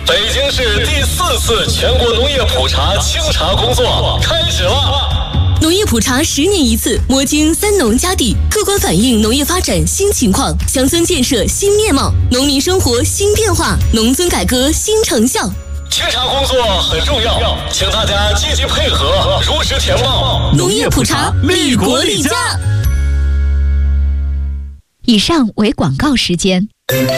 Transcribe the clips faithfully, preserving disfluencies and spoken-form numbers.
北京市第四次全国农业普查清查工作开始了。 农业普查十年一次，摸清三农家地，客观反映农业发展新情况，乡村建设新面貌，农民生活新变化，农村改革新成效。 清查工作很重要，请大家积极配合，如实填报。 农业普查，利国利家。 以上为广告时间。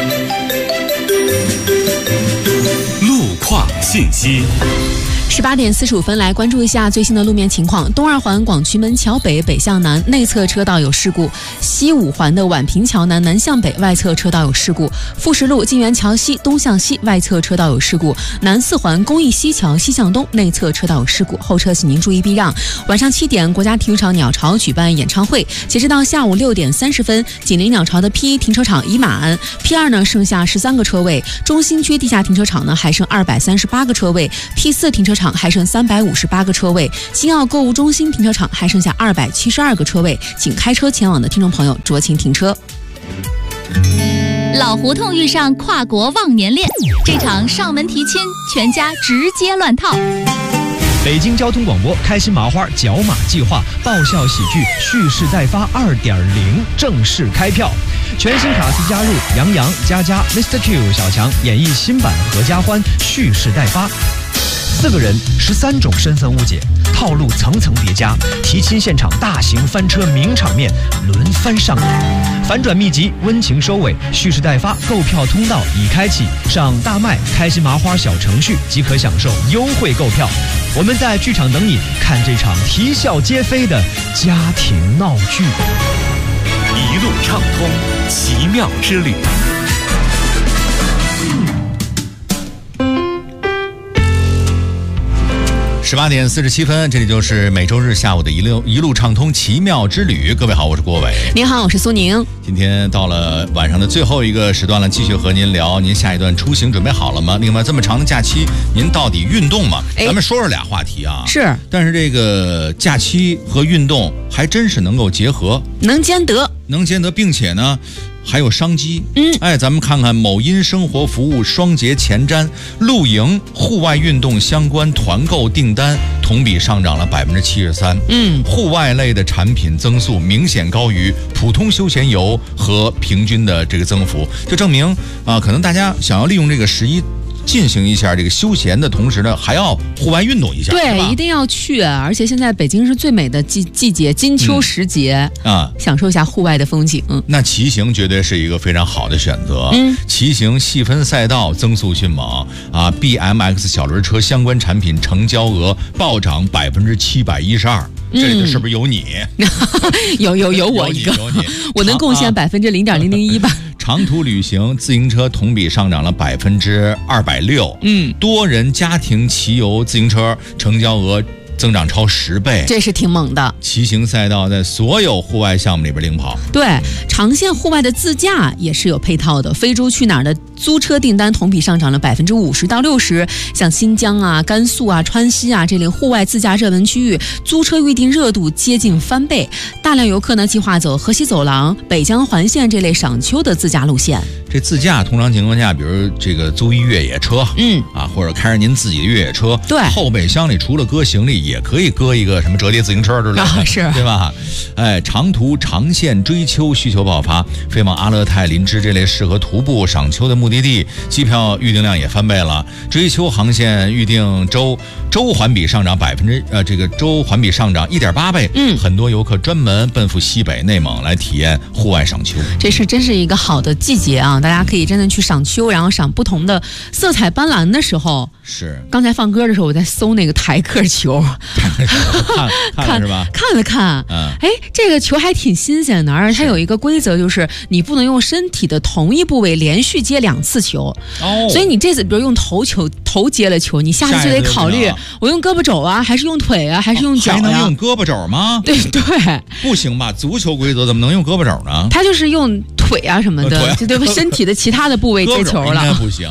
路况信息。 十八点四十五分，来关注一下最新的路面情况。东二环广渠门桥北北向南内侧车道有事故，西五环的宛平桥南南向北外侧车道有事故，富士路晋源桥西东向西外侧车道有事故，南四环公益西桥西向东内侧车道有事故，后车请您注意避让。晚上七点，国家体育场鸟巢举办演唱会，截止到下午六点三十分，紧邻鸟巢的 P 一停车场已满 ，P 二呢剩下十三个车位，中心区地下停车场呢还剩二百三十八个车位 ，P 四停车场还剩三百五十八个车位，新奥购物中心停车场还剩下二百七十二个车位，请开车前往的听众朋友酌情停车。 老胡同遇上跨国忘年恋，这场上门提亲，全家直接乱套。 北京交通广播开心麻花角马计划爆笑喜剧蓄势待发 二点零 正式开票，全新卡司加入杨洋、佳佳、Mister Q、小强演绎新版合家欢蓄势待发。四个人，十三种身份误解，套路层层叠加，提亲现场大型翻车名场面轮番上演，反转秘籍温情收尾，蓄势待发，购票通道已开启，上大麦开心麻花小程序即可享受优惠购票。我们在剧场等你，看这场啼笑皆非的家庭闹剧。 一路畅通，奇妙之旅。 十八点四十七分，这里就是每周日下午的一路一路畅通奇妙之旅。各位好，我是郭伟。 您好，我是苏宁。 今天到了晚上的最后一个时段了，继续和您聊，您下一段出行准备好了吗？另外，这么长的假期，您到底运动吗？咱们说说俩话题啊。 是， 但是这个假期和运动还真是能够结合， 能兼得， 能兼得，并且呢。还有商机， 嗯， 哎，咱们看看某音生活服务双节前瞻，露营、户外运动相关团购订单同比上涨了百分之七十三， 嗯， 户外类的产品增速明显高于普通休闲游和平均的这个增幅，就证明啊，可能大家想要利用这个十一。进行一下这个休闲的同时呢，还要户外运动一下， 对，一定要去。而且现在北京是最美的季季节，金秋时节、嗯、啊，享受一下户外的风景。嗯， 那骑行绝对是一个非常好的选择。 嗯， 骑行细分赛道增速迅猛啊 ，B M X 小轮车相关产品成交额暴涨百分之七百一十二。这里头是不是有你？ 嗯、有有有我一个， 有你，有你我能贡献百分之零点零零一吧。 长途旅行，自行车同比上涨了百分之二百六。 嗯， 多人家庭骑游自行车成交额增长超十倍， 这是挺猛的。 骑行赛道在所有户外项目里边领跑。 对，长线户外的自驾也是有配套的。飞猪去哪儿的租车订单同比上涨了百分之五十到六十，像新疆啊、甘肃啊、川西啊这类户外自驾热门区域，租车预订热度接近翻倍。大量游客呢计划走河西走廊、北疆环线这类赏秋的自驾路线。 这自驾通常情况下，比如这个租一越野车， 嗯啊，或者开着您自己的越野车， 对， 后备箱里除了搁行李，也可以搁一个什么折叠自行车之类的， 啊、是， 对吧？哎，长途长线追秋需求爆发，飞往阿勒泰、林芝这类适合徒步赏秋的目的地，机票预订量也翻倍了。追秋航线预订周周环比上涨百分之呃，这个周环比上涨一点八倍， 嗯， 很多游客专门奔赴西北、内蒙来体验户外赏秋。 这是真是一个好的季节啊！大家可以真的去赏秋，然后赏不同的色彩斑斓的时候。 是。 刚才放歌的时候，我在搜那个台客球， 看看了是吧？ 看了看， 嗯， 哎，这个球还挺新鲜的，而且它有一个规则，就是你不能用身体的同一部位连续接两次球。 哦。 所以你这次比如用头球头接了球，你下次就得考虑，我用胳膊肘啊，还是用腿啊，还是用脚呀、啊？ 还能用胳膊肘吗？ 对对。 不行吧？足球规则怎么能用胳膊肘呢？ 他就是用腿啊什么的， 呃、 就对身体的其他的部位接球了。 应该不行。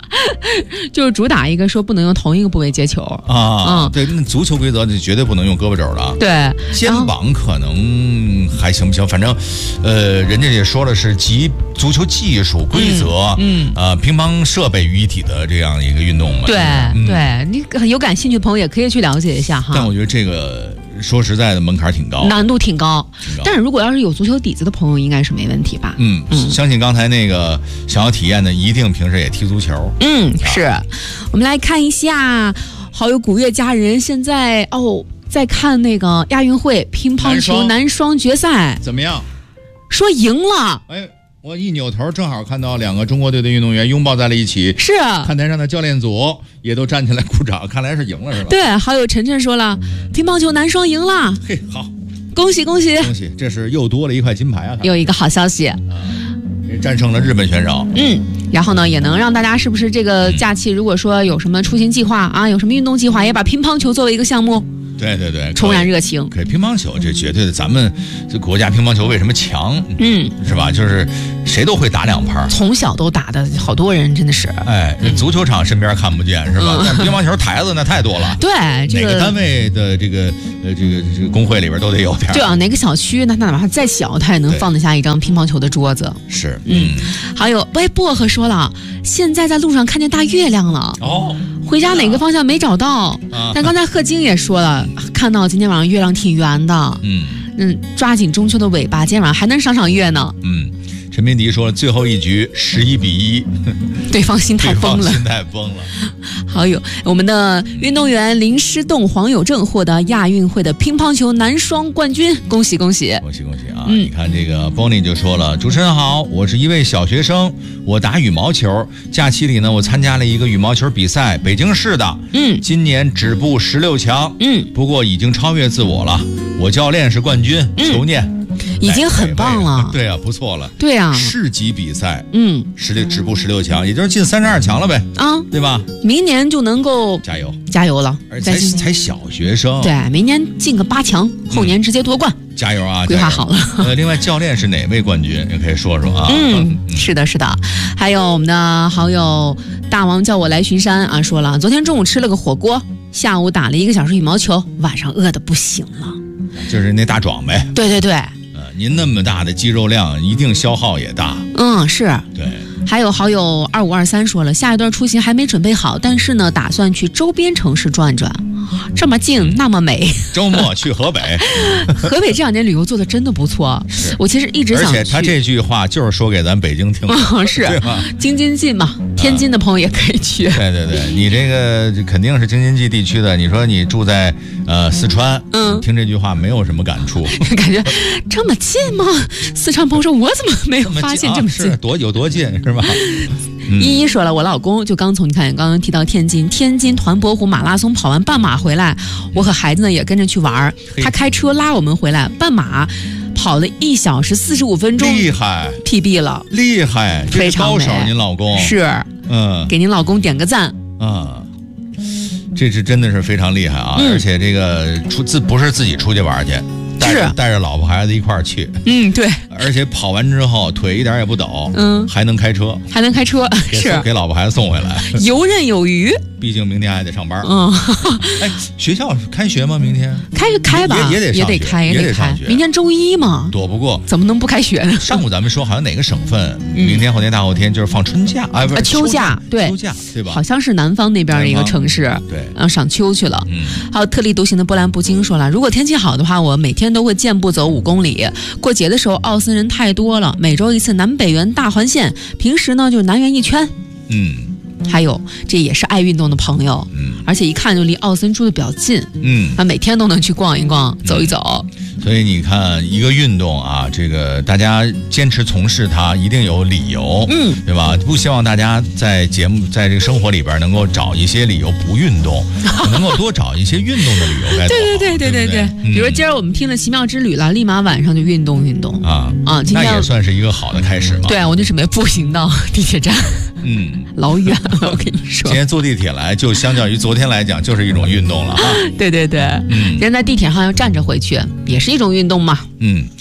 就是主打一个说不能用同一个部位接球啊。嗯，对，那足球规则就绝对不能用胳膊肘的。 对， 肩膀可能还行不行？反正，呃，人家也说了是集足球技术、规则，嗯，呃，乒乓设备于一体的这样一个运动嘛。 对、 嗯、 对，你有感兴趣的朋友也可以去了解一下哈。 但我觉得这个说实在的门槛挺高， 难度挺高。 挺高， 但是如果要是有足球底子的朋友，应该是没问题吧？ 嗯，嗯相信刚才那个想要体验的，一定平时也踢足球。 嗯，是。啊、我们来看一下，好友古月家人现在哦在看那个亚运会乒乓球男双决赛， 怎么样？ 说赢了。 哎。我一扭头，正好看到两个中国队的运动员拥抱在了一起。 是啊， 看台上的教练组也都站起来鼓掌，看来是赢了，是吧？ 对，好友晨晨说了，乒乓球男双赢了。 嘿，好， 恭喜恭喜恭喜！这是又多了一块金牌啊！ 有一个好消息，啊， 战胜了日本选手。 嗯，然后呢，也能让大家是不是这个假期，如果说有什么出行计划啊，有什么运动计划，也把乒乓球作为一个项目。 对对对， 重燃热情。 可以，乒乓球这绝对的，咱们这国家乒乓球为什么强？ 嗯， 是吧？就是谁都会打两拍， 从小都打的好多人，真的是。 哎，足球场身边看不见是吧？嗯、但乒乓球台子那太多了。 对，这个、哪个单位的这个呃这个这个工会里边都得有点。 对啊，哪个小区那哪怕再小，它也能放得下一张乒乓球的桌子。 是， 嗯。还有，喂，薄荷说了，现在在路上看见大月亮了。 哦。 回家哪个方向没找到？啊、但刚才贺晶也说了，看到今天晚上月亮挺圆的。 嗯嗯，抓紧中秋的尾巴，今天晚上还能赏赏月呢。 嗯，陈明迪说了，最后一局十一比一， 对方心态崩了， 心态崩了。 好友，我们的运动员林诗栋、黄有正获得亚运会的乒乓球男双冠军，恭喜恭喜， 恭喜恭喜啊！嗯、你看这个 Bonnie 就说了，主持人好，我是一位小学生，我打羽毛球，假期里呢，我参加了一个羽毛球比赛，北京市的， 嗯， 今年止步十六强， 嗯， 不过已经超越自我了，我教练是冠军，嗯、求念。 已经很棒了， 对啊，不错了， 对啊， 市级比赛， 嗯， 十六止步十六强，也就是进三十二强了呗， 啊， 对吧？ 明年就能够加油加油了， 而且才才小学生， 对，明年进个八强，后年直接夺冠， 嗯、加油啊！ 规划好了。 呃，另外教练是哪位冠军？也可以说说啊。 嗯，是的，是的。还有我们的好友大王叫我来巡山啊，说了，昨天中午吃了个火锅，下午打了一个小时羽毛球，晚上饿得不行了。 就是那大壮呗。 对对对。 您那么大的肌肉量，一定消耗也大。 嗯，是。 对。 还有好友二五二三说了，下一段出行还没准备好，但是呢，打算去周边城市转转。这么近，那么美。 周末去河北。 河北这两年旅游做的真的不错。我其实一直想去。 而且他这句话就是说给咱北京听的。 嗯、是。 对吧？ 京津冀嘛，天津的朋友也可以去。 啊、对对对，你这个肯定是京津冀地区的。你说你住在呃四川， 嗯， 听这句话没有什么感触。 感觉这么近吗？四川朋友说，我怎么没有发现这么近？ 啊、是多有多近是吧？ 嗯、依依说了，我老公就刚从你看刚刚提到天津，天津团泊湖马拉松跑完半马回来，我和孩子呢也跟着去玩，他开车拉我们回来，半马跑了一小时四十五分钟， 厉害 ，P B 了， 厉害， 非常高手，您老公是， 嗯， 给您老公点个赞啊。这是真的是非常厉害啊！ 嗯、 而且这个出自不是自己出去玩去，带着带着老婆孩子一块儿去。 嗯，对。 而且跑完之后腿一点也不抖， 嗯， 还能开车， 还能开车，是给老婆孩子送回来， 游刃有余。 毕竟明天还得上班。 嗯， 哎，学校开学吗？明天开开吧， 也也得也得开， 也得上学。 明天周一嘛， 躲不过， 怎么能不开学呢？ 上午咱们说好像哪个省份明天、后天、大后天就是放春假，哎，不是秋假，对， 秋假对吧？ 好像是南方那边的一个城市， 对， 然后赏秋去了。 嗯， 还有特立独行的波澜不惊说了，如果天气好的话，我每天都会健步走五公里。过节的时候，奥森人太多了，每周一次南北园大环线，平时呢就是南园一圈。 嗯。 还有，这也是爱运动的朋友， 嗯， 而且一看就离奥森住的比较近， 嗯， 他每天都能去逛一逛、嗯、走一走。 所以你看，一个运动啊，这个大家坚持从事它，一定有理由， 嗯， 对吧？不希望大家在节目在这个生活里边能够找一些理由不运动，能够多找一些运动的理由该多好。 对对对对对 对, 对、嗯。比如今儿我们听了奇妙之旅了，立马晚上就运动运动啊啊， 那也算是一个好的开始嘛。 对啊，我就准备步行到地铁站。 嗯， 老远了，我跟你说。 今天坐地铁来，就相较于昨天来讲，就是一种运动了啊。 对对对， 嗯， 今天在地铁上要站着回去，也是一种运动嘛。 嗯，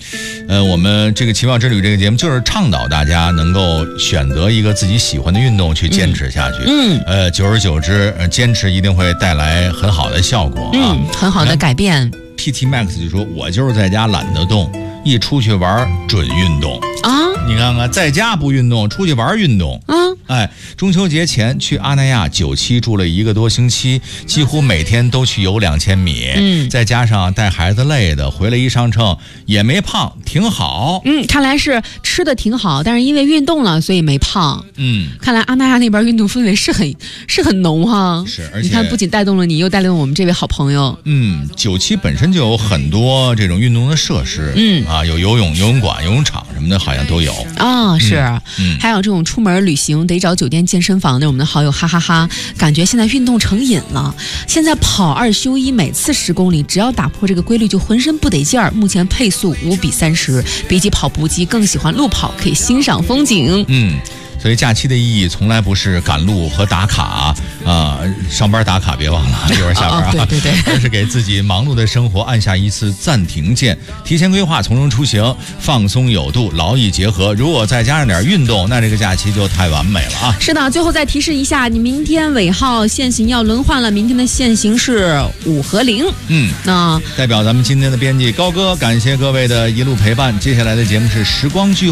呃，我们这个奇妙之旅这个节目就是倡导大家能够选择一个自己喜欢的运动去坚持下去。 嗯， 呃，久而久之，呃，坚持一定会带来很好的效果啊， 嗯，很好的改变。 P T Max 就说：“我就是在家懒得动，一出去玩准运动啊！ 你看看，在家不运动，出去玩运动啊！ 哎，中秋节前去阿那亚九七住了一个多星期，几乎每天都去游两千米。 嗯， 再加上带孩子累的，回来一上秤也没胖，挺好。 嗯，看来是吃的挺好，但是因为运动了，所以没胖。 嗯， 看来阿那亚那边运动氛围是很是很浓哈。 是，而且你看，不仅带动了你，又带动了我们这位好朋友。 嗯，九七本身就有很多这种运动的设施。 嗯啊，有游泳、游泳馆、游泳场什么的，好像都有。 啊，是。 嗯， 还有这种出门旅行得找酒店、健身房的，我们的好友哈哈哈，感觉现在运动成瘾了。现在跑二休一，每次十公里，只要打破这个规律，就浑身不得劲儿。目前配速五比三十，比起跑步机更喜欢路跑，可以欣赏风景。 嗯。所以假期的意义从来不是赶路和打卡啊、呃，上班打卡别忘了，一会儿下班啊， 哦、对对对， 而是给自己忙碌的生活按下一次暂停键，提前规划，从容出行，放松有度，劳逸结合。如果再加上点运动，那这个假期就太完美了啊！ 是的，最后再提示一下，你明天尾号限行要轮换了，明天的限行是五和零。 嗯， 那代表咱们今天的编辑高哥，感谢各位的一路陪伴。接下来的节目是时光聚。